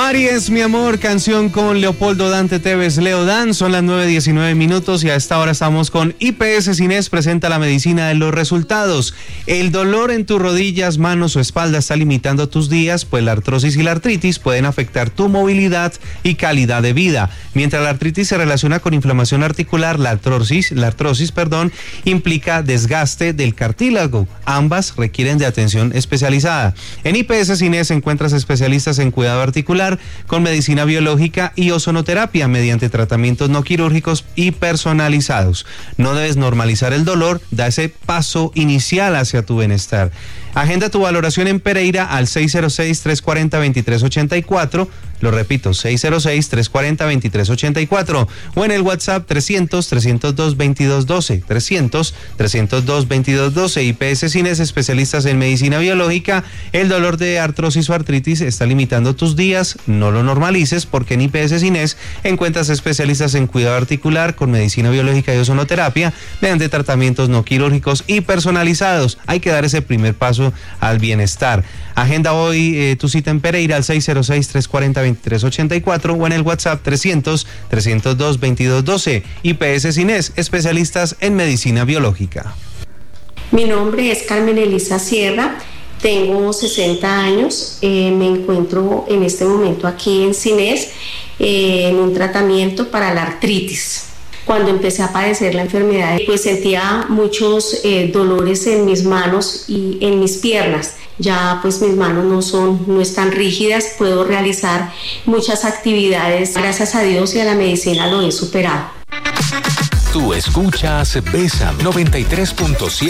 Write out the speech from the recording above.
Mari es mi amor, canción con Leopoldo Dante Tevez, Leo Dan. Son las 9:19 y a esta hora estamos con IPS Cines, presenta la medicina de los resultados. El dolor en tus rodillas, manos o espalda está limitando tus días, pues la artrosis y la artritis pueden afectar tu movilidad y calidad de vida. Mientras la artritis se relaciona con inflamación articular, la artrosis, implica desgaste del cartílago. Ambas requieren de atención especializada. En IPS Cines encuentras especialistas en cuidado articular con medicina biológica y ozonoterapia mediante tratamientos no quirúrgicos y personalizados. No debes normalizar el dolor, da ese paso inicial hacia tu bienestar. Agenda tu valoración en Pereira al 606-340-2384, lo repito, 606-340-2384, o en el WhatsApp 300-302-2212, 300-302-2212. IPS Cines, especialistas en medicina biológica. El dolor de artrosis o artritis está limitando tus días, no lo normalices, porque en IPS Cines encuentras especialistas en cuidado articular con medicina biológica y ozonoterapia mediante tratamientos no quirúrgicos y personalizados. Hay que dar ese primer paso al bienestar. Agenda hoy tu cita en Pereira al 606-340-2384 o en el WhatsApp 300-302-2212. IPS Cines, especialistas en medicina biológica. Mi nombre es Carmen Elisa Sierra, tengo 60 años, me encuentro en este momento aquí en Cines en un tratamiento para la artritis. Cuando empecé a padecer la enfermedad, pues sentía muchos dolores en mis manos y en mis piernas. Ya pues mis manos no están rígidas, puedo realizar muchas actividades. Gracias a Dios y a la medicina lo he superado. Tú escuchas Bésame 93.7.